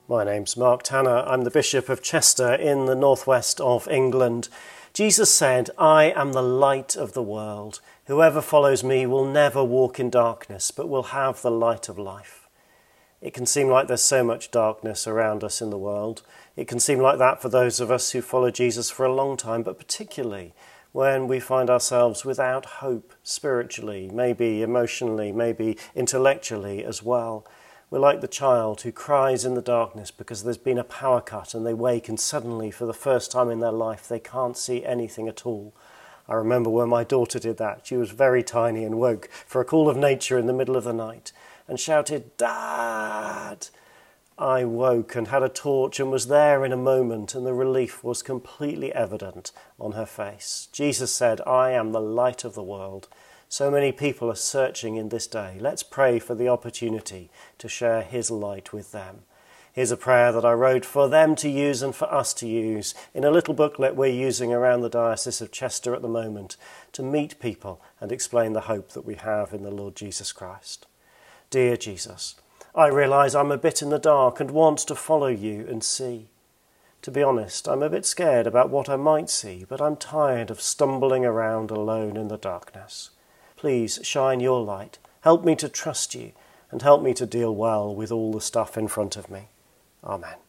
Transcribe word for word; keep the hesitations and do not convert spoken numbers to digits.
My name's Mark Tanner. I'm the Bishop of Chester in the northwest of England. Jesus said, "I am the light of the world. Whoever follows me will never walk in darkness, but will have the light of life." It can seem like there's so much darkness around us in the world. It can seem like that for those of us who follow Jesus for a long time, but particularly when we find ourselves without hope spiritually, maybe emotionally, maybe intellectually as well. We're like the child who cries in the darkness because there's been a power cut and they wake and suddenly, for the first time in their life, they can't see anything at all. I remember when my daughter did that. She was very tiny and woke for a call of nature in the middle of the night and shouted, "Dad!" I woke and had a torch and was there in a moment, and the relief was completely evident on her face. Jesus said, "I am the light of the world." So many people are searching in this day. Let's pray for the opportunity to share his light with them. Here's a prayer that I wrote for them to use and for us to use in a little booklet we're using around the Diocese of Chester at the moment to meet people and explain the hope that we have in the Lord Jesus Christ. Dear Jesus, I realise I'm a bit in the dark and want to follow you and see. To be honest, I'm a bit scared about what I might see, but I'm tired of stumbling around alone in the darkness. Please shine your light, help me to trust you, and help me to deal well with all the stuff in front of me. Amen.